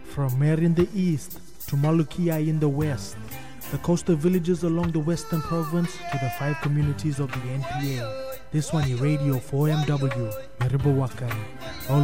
From Mer in the east to Malukia in the west, the coastal villages along the western province to the 5 communities of the NPA. This one is Radio 4MW, Meribawakani.